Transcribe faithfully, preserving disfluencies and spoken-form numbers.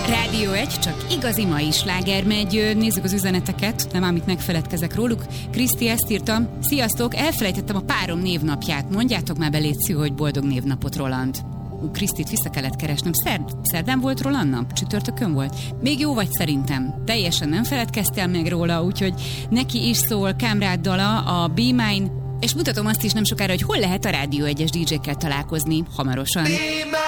Rádió egy, csak igazi mai sláger megy. Nézzük az üzeneteket, nem ám itt megfeledkezek róluk. Kriszti ezt írta: sziasztok, elfelejtettem a párom névnapját. Mondjátok már be, légy, hogy boldog névnapot, Roland. Ú, Krisztit vissza kellett keresnem. Szerd, szerdán volt Roland nap? Csütörtökön volt? Még jó vagy szerintem. Teljesen nem feledkeztél meg róla, úgyhogy neki is szól Kámrád dala, a Be Mine, és mutatom azt is nem sokára, hogy hol lehet a Rádió egyes dé dzsékkel találkozni hamarosan.